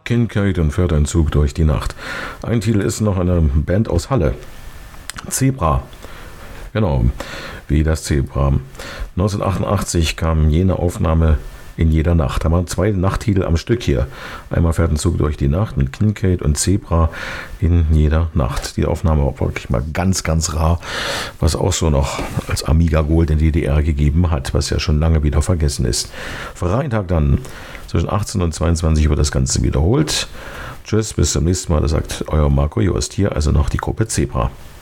Kincaid und fährt ein Zug durch die Nacht. Ein Titel ist noch eine Band aus Halle. Zebra. Genau, wie das Zebra. 1988 kam jene Aufnahme in jeder Nacht. Da waren 2 Nachttitel am Stück hier. Einmal fährt ein Zug durch die Nacht mit Kincaid und Zebra in jeder Nacht. Die Aufnahme war wirklich mal ganz, ganz rar, was auch so noch als Amiga Gold in die DDR gegeben hat, was ja schon lange wieder vergessen ist. Freitag dann zwischen 18 und 22 wird das Ganze wiederholt. Tschüss, bis zum nächsten Mal. Das sagt euer Marco Jost. Hier also noch die Gruppe Zebra.